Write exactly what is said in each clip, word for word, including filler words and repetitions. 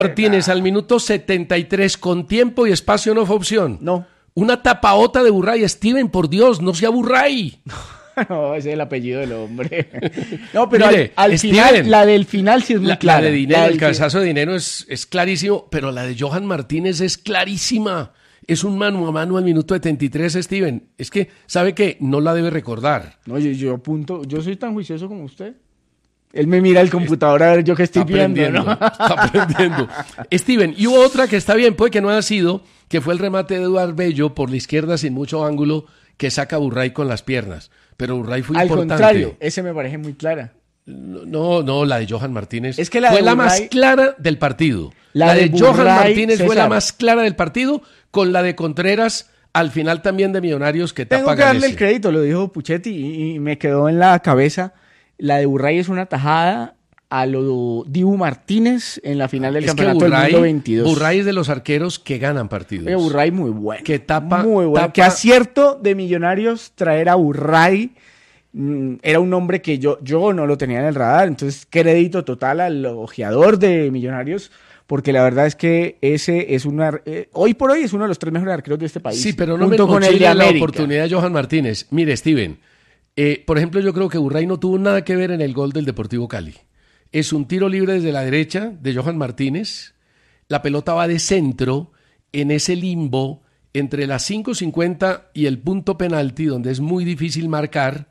Martínez al minuto setenta y tres con tiempo y espacio no fue opción. No. Una tapaota de Burray. Steven, por Dios, no sea Burray. No, ese es el apellido del hombre. No, pero Mire, al, al Steven, final, la del final sí es muy la, clara. La de Dinero, la el del cabezazo de Dinero es, es clarísimo, pero la de Johan Martínez es clarísima. Es un mano a mano al minuto setenta y tres, Steven. Es que, ¿sabe qué? No la debe recordar. No, yo, yo apunto, yo soy tan juicioso como usted. Él me mira el computador a ver yo qué estoy Está viendo, aprendiendo, ¿no? está aprendiendo. Steven, y hubo otra que está bien, puede que no haya sido, que fue el remate de Eduard Bello por la izquierda sin mucho ángulo que saca a Burray con las piernas. Pero Burray fue Al importante. Al contrario, ese me parece muy clara. No, no, la de Johan Martínez es que la fue de la Burray, más clara del partido. La, la de, de Johan Burray, Martínez César. fue la más clara del partido, con la de Contreras al final también de Millonarios que Tengo tapa que darle Galese. el crédito, lo dijo Puchetti y, y me quedó en la cabeza. La de Burray es una tajada a lo Dibu Martínez en la final del es campeonato que Burray, del mundo veintidós. Burray es de los arqueros que ganan partidos. Oye, Burray muy bueno. Que tapa, muy bueno. tapa. Que acierto de Millonarios traer a Burray. Mm, era un nombre que yo, yo no lo tenía en el radar. Entonces, crédito total al ojeador de Millonarios. Porque la verdad es que ese es una... Eh, hoy por hoy es uno de los tres mejores arqueros de este país. Sí, pero no me junto con el de la América. oportunidad de Johan Martínez. Mire, Steven, eh, por ejemplo, yo creo que Burray no tuvo nada que ver en el gol del Deportivo Cali. Es un tiro libre desde la derecha de Johan Martínez. La pelota va de centro en ese limbo entre las cinco cincuenta y el punto penalti, donde es muy difícil marcar.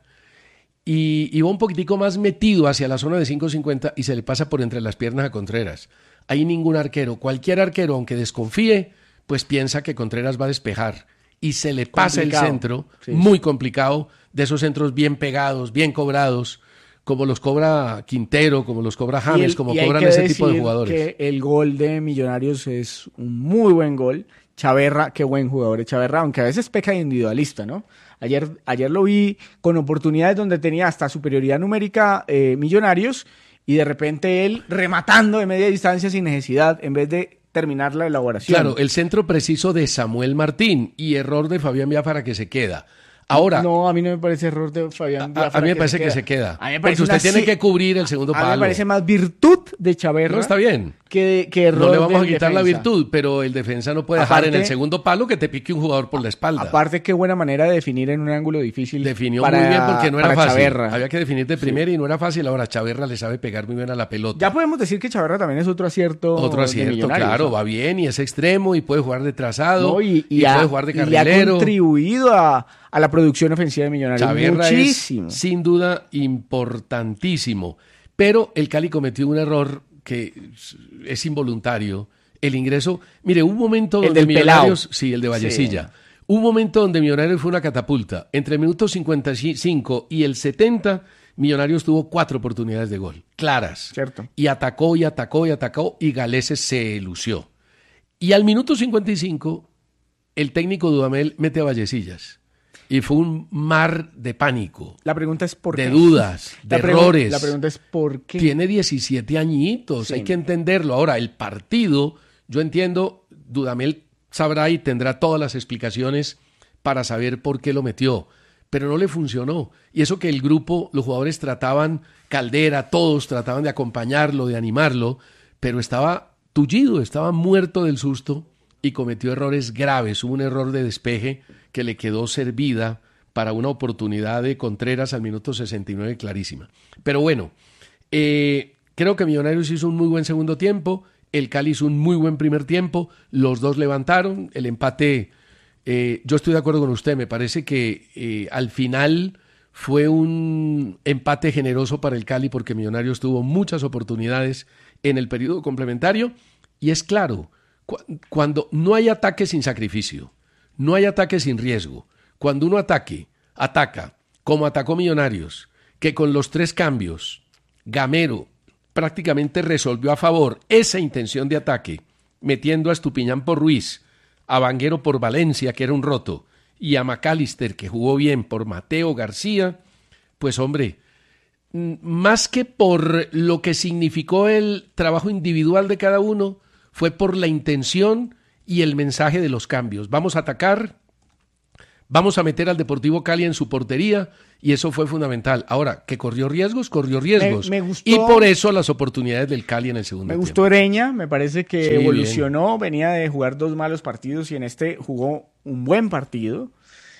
Y, y va un poquitico más metido hacia la zona de cinco cincuenta y se le pasa por entre las piernas a Contreras. Hay ningún arquero, cualquier arquero, aunque desconfíe, pues piensa que Contreras va a despejar. Y se le pasa complicado. El centro, sí. Muy complicado, de esos centros bien pegados, bien cobrados, como los cobra Quintero, como los cobra James, el, como cobran ese tipo de jugadores. Que el gol de Millonarios es un muy buen gol. Chaverra, qué buen jugador es Chaverra, aunque a veces peca de individualista, ¿no? Ayer, ayer lo vi con oportunidades donde tenía hasta superioridad numérica eh, Millonarios y de repente él rematando de media distancia sin necesidad en vez de terminar la elaboración. Claro, el centro preciso de Samuel Martín y error de Fabián Biafara que se queda. Ahora, no, a mí no me parece error de Fabián Biafara. A, a mí me que parece se que se queda. A mí me porque usted tiene que cubrir el segundo palo. A mí me parece más virtud de Chaverra. No, está bien. Que, que error no le vamos a quitar defensa. La virtud, pero el defensa no puede aparte, dejar en el segundo palo que te pique un jugador por la espalda. Aparte, qué buena manera de definir en un ángulo difícil. Definió para, muy bien porque no era fácil. Chaverra. Había que definir de primera sí. y no era fácil. Ahora Chaverra le sabe pegar muy bien a la pelota. Ya podemos decir que Chaverra también es otro acierto. Otro acierto, claro. ¿no? Va bien y es extremo y puede jugar de trazado. No, y, y, y a, puede jugar de carrilero. Y ha contribuido a, a la producción ofensiva de Millonarios. Chaverra muchísimo. Es, sin duda, importantísimo. Pero el Cali cometió un error que es involuntario. El ingreso, mire, un momento donde el del Millonarios, pelao. sí, el de Vallecilla, sí. un momento donde Millonarios fue una catapulta. Entre el minuto cincuenta y cinco y el setenta, Millonarios tuvo cuatro oportunidades de gol, claras. Cierto. Y atacó y atacó y atacó y Galese se lució. Y al minuto cincuenta y cinco, el técnico Dudamel mete a Vallecillas. Y fue un mar de pánico. La pregunta es por de qué. De dudas, de la errores. La pregunta es por qué. Tiene diecisiete añitos, sí. Hay que entenderlo. Ahora, el partido, yo entiendo, Dudamel sabrá y tendrá todas las explicaciones para saber por qué lo metió. Pero no le funcionó. Y eso que el grupo, los jugadores trataban, Caldera, todos trataban de acompañarlo, de animarlo, pero estaba tullido, estaba muerto del susto y cometió errores graves. Hubo un error de despeje que le quedó servida para una oportunidad de Contreras al minuto sesenta y nueve clarísima. Pero bueno, eh, creo que Millonarios hizo un muy buen segundo tiempo, el Cali hizo un muy buen primer tiempo, los dos levantaron, el empate, eh, yo estoy de acuerdo con usted, me parece que eh, al final fue un empate generoso para el Cali porque Millonarios tuvo muchas oportunidades en el periodo complementario y es claro, cu- cuando no hay ataque sin sacrificio, no hay ataque sin riesgo. Cuando uno ataque, ataca, como atacó Millonarios, que con los tres cambios, Gamero prácticamente resolvió a favor esa intención de ataque, metiendo a Estupiñán por Ruiz, a Vanguero por Valencia, que era un roto, y a McAllister, que jugó bien, por Mateo García, pues hombre, más que por lo que significó el trabajo individual de cada uno, fue por la intención y el mensaje de los cambios. Vamos a atacar, vamos a meter al Deportivo Cali en su portería, y eso fue fundamental. Ahora, que corrió riesgos, corrió riesgos. Me, me gustó, y por eso las oportunidades del Cali en el segundo me tiempo. gustó Ereña, me parece que Sí, evolucionó, bien. Venía de jugar dos malos partidos y en este jugó un buen partido.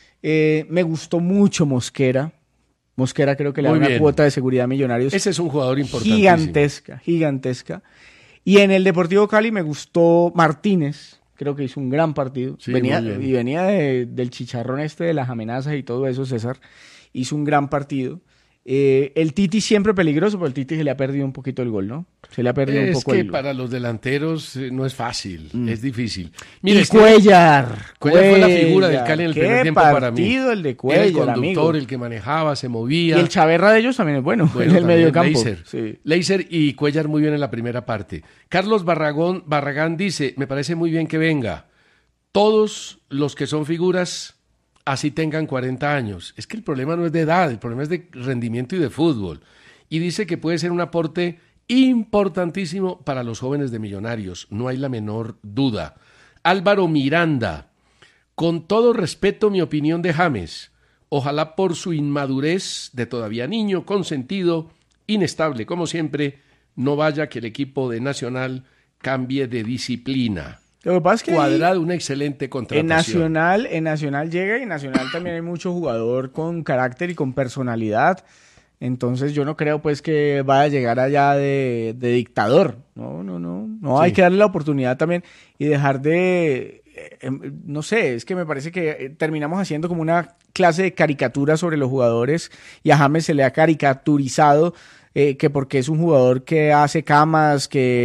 Eh, me gustó mucho Mosquera. Mosquera creo que le da una cuota de seguridad a Millonarios. Ese es un jugador importantísimo. Gigantesca, gigantesca. Y en el Deportivo Cali me gustó Martínez. Creo que hizo un gran partido. Sí, venía, y venía de, del chicharrón este de las amenazas y todo eso, César. Hizo un gran partido. Eh, el Titi siempre peligroso, pero el Titi se le ha perdido un poquito el gol, ¿no? Se le ha perdido es un poco que el gol. para los delanteros eh, no es fácil, mm. es difícil. Mire, y Cuellar. Cuellar fue la figura del Cali en el primer tiempo para mí. El de Cuellar, Era el conductor, amigo. el que manejaba, se movía. Y el Chaverra de ellos también es bueno, bueno en el medio campo. Leiser. Sí. Leiser y Cuellar muy bien en la primera parte. Carlos Barragón, Barragán dice, me parece muy bien que venga. Todos los que son figuras, así tengan cuarenta años. Es que el problema no es de edad, el problema es de rendimiento y de fútbol. Y dice que puede ser un aporte importantísimo para los jóvenes de Millonarios, no hay la menor duda. Álvaro Miranda, con todo respeto mi opinión de James, ojalá por su inmadurez de todavía niño, consentido, inestable como siempre, no vaya que el equipo de Nacional cambie de disciplina. Lo que pasa es que Cuadrado, una excelente contratación. En Nacional, en Nacional llega y en Nacional también hay mucho jugador con carácter y con personalidad. Entonces yo no creo pues que vaya a llegar allá de, de dictador. No, no, no. No, sí. Hay que darle la oportunidad también y dejar de... Eh, no sé, es que me parece que terminamos haciendo como una clase de caricatura sobre los jugadores y a James se le ha caricaturizado eh, que porque es un jugador que hace camas,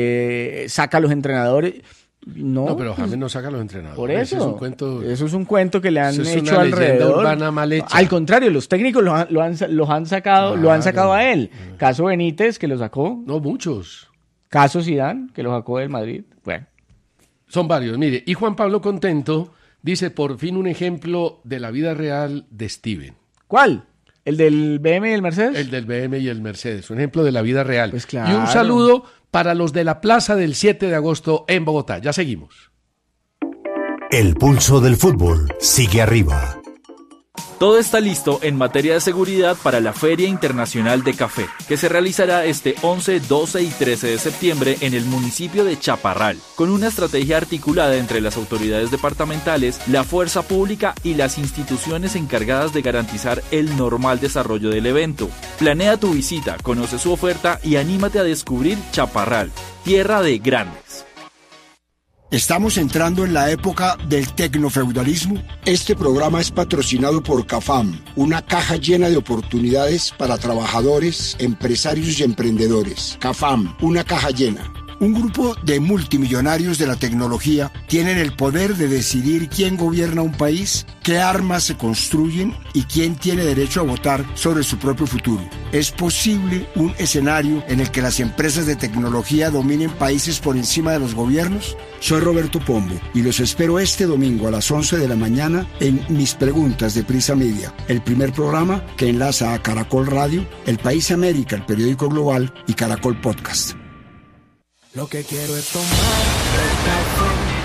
que saca a los entrenadores... No, no, pero James no saca a los entrenadores. Por eso. Eso es un cuento, eso es un cuento que le han eso hecho es una alrededor. Urbana mal hecha. Al contrario, los técnicos lo han, lo han, los han sacado, claro. lo han sacado a él. Caso Benítez, que lo sacó. No, muchos. Caso Zidane, que lo sacó del Madrid. Bueno. Son varios, mire. Y Juan Pablo Contento dice, por fin un ejemplo de la vida real de Steven. ¿Cuál? ¿El del B M y el Mercedes? El del B M y el Mercedes, un ejemplo de la vida real. Pues claro. Y un saludo para los de la plaza del siete de agosto en Bogotá. Ya seguimos. El pulso del fútbol sigue arriba. Todo está listo en materia de seguridad para la Feria Internacional de Café, que se realizará este once, doce y trece de septiembre en el municipio de Chaparral, con una estrategia articulada entre las autoridades departamentales, la fuerza pública y las instituciones encargadas de garantizar el normal desarrollo del evento. Planea tu visita, conoce su oferta y anímate a descubrir Chaparral, tierra de grandes. Estamos entrando en la época del tecnofeudalismo. Este programa es patrocinado por CAFAM, una caja llena de oportunidades para trabajadores, empresarios y emprendedores. CAFAM, una caja llena. Un grupo de multimillonarios de la tecnología tienen el poder de decidir quién gobierna un país, qué armas se construyen y quién tiene derecho a votar sobre su propio futuro. ¿Es posible un escenario en el que las empresas de tecnología dominen países por encima de los gobiernos? Soy Roberto Pombo y los espero este domingo a las once de la mañana en Mis Preguntas de Prisa Media, el primer programa que enlaza a Caracol Radio, El País América, el periódico global y Caracol Podcast. Lo que quiero es tomar el café.